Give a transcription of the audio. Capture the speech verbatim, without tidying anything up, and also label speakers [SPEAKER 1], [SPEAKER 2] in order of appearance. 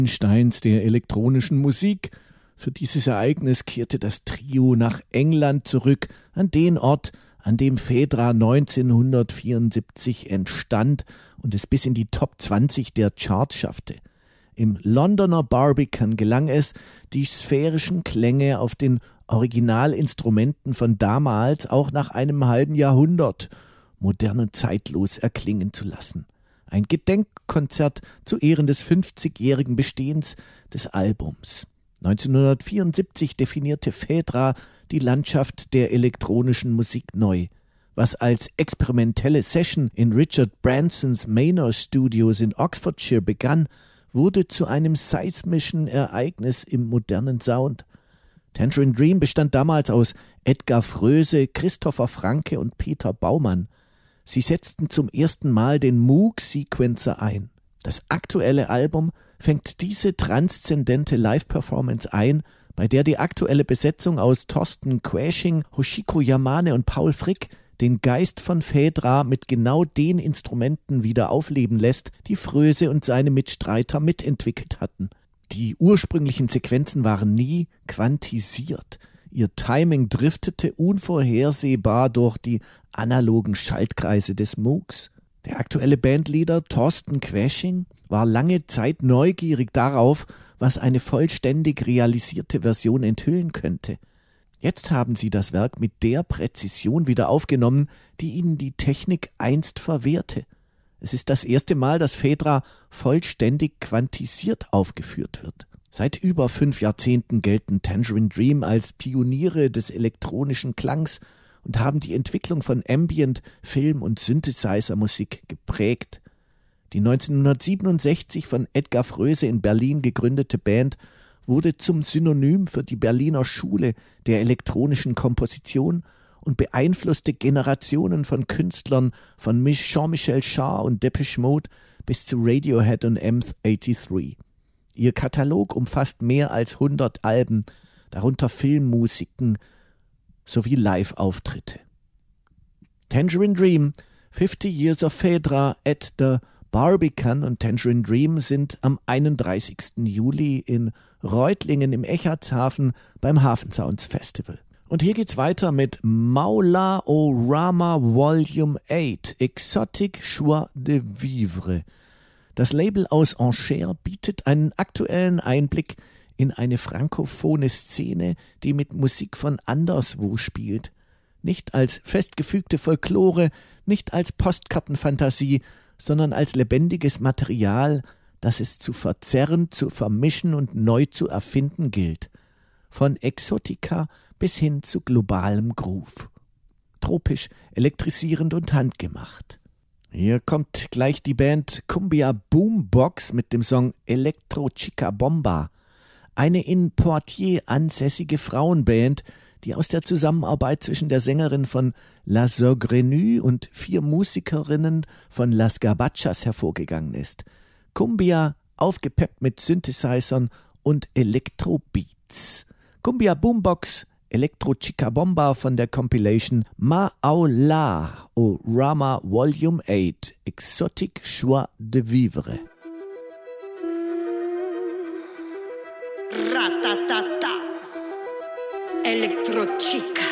[SPEAKER 1] Steins der elektronischen Musik. Für dieses Ereignis kehrte das Trio nach England zurück, an den Ort, an dem Phaedra neunzehnhundertvierundsiebzig entstand und es bis in die Top zwanzig der Charts schaffte. Im Londoner Barbican gelang es, die sphärischen Klänge auf den Originalinstrumenten von damals auch nach einem halben Jahrhundert modern und zeitlos erklingen zu lassen. Ein Gedenkkonzert zu Ehren des fünfzigjährigen Bestehens des Albums. neunzehnhundertvierundsiebzig definierte Phaedra die Landschaft der elektronischen Musik neu. Was als experimentelle Session in Richard Bransons Manor Studios in Oxfordshire begann, wurde zu einem seismischen Ereignis im modernen Sound. Tangerine Dream bestand damals aus Edgar Froese, Christopher Franke und Peter Baumann. Sie setzten zum ersten Mal den Moog-Sequencer ein. Das aktuelle Album fängt diese transzendente Live-Performance ein, bei der die aktuelle Besetzung aus Thorsten Quäsching, Hoshiko Yamane und Paul Frick den Geist von Phaedra mit genau den Instrumenten wieder aufleben lässt, die Froese und seine Mitstreiter mitentwickelt hatten. Die ursprünglichen Sequenzen waren nie quantisiert. Ihr Timing driftete unvorhersehbar durch die analogen Schaltkreise des Moogs. Der aktuelle Bandleader Thorsten Quäsching war lange Zeit neugierig darauf, was eine vollständig realisierte Version enthüllen könnte. Jetzt haben sie das Werk mit der Präzision wieder aufgenommen, die ihnen die Technik einst verwehrte. Es ist das erste Mal, dass Phaedra vollständig quantisiert aufgeführt wird. Seit über fünf Jahrzehnten gelten Tangerine Dream als Pioniere des elektronischen Klangs und haben die Entwicklung von Ambient, Film- und Synthesizer-Musik geprägt. Die neunzehnhundertsiebenundsechzig von Edgar Froese in Berlin gegründete Band wurde zum Synonym für die Berliner Schule der elektronischen Komposition und beeinflusste Generationen von Künstlern von Jean-Michel Jarre und Depeche Mode bis zu Radiohead und M dreiundachtzig. Ihr Katalog umfasst mehr als hundert Alben, darunter Filmmusiken sowie Live-Auftritte. Tangerine Dream, fifty Years of Phaedra at the Barbican und Tangerine Dream sind am einunddreißigsten Juli in Reutlingen im Eckartshafen beim Hafen Sounds Festival. Und hier geht's weiter mit Maula o Rama Volume acht, Exotic Joie de Vivre. Das Label aus Angers bietet einen aktuellen Einblick in eine frankophone Szene, die mit Musik von anderswo spielt. Nicht als festgefügte Folklore, nicht als Postkartenfantasie, sondern als lebendiges Material, das es zu verzerren, zu vermischen und neu zu erfinden gilt. Von Exotika bis hin zu globalem Groove. Tropisch, elektrisierend und handgemacht. Hier kommt gleich die Band Cumbia Boombox mit dem Song Electro Chica Bomba. Eine in Poitiers ansässige Frauenband, die aus der Zusammenarbeit zwischen der Sängerin von La Saugrenue und vier Musikerinnen von Las Gabachas hervorgegangen ist. Cumbia, aufgepeppt mit Synthesizern und Elektrobeats. Cumbia Boombox, Electro Chica Bomba von der Compilation Maula o Rama Volume acht, Exotic Joie de Vivre.
[SPEAKER 2] Ratatata, Electro Chica.